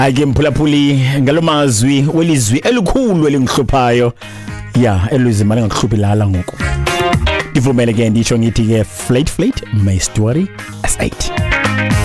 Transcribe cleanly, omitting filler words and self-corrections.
Ake mphulaphuli ngalomazwi welizwi elikhulu elingihluphayo elizwi ngikuhluphi lala ngoku. Divumele ke nditsho ngithi ke Flate my story as 8.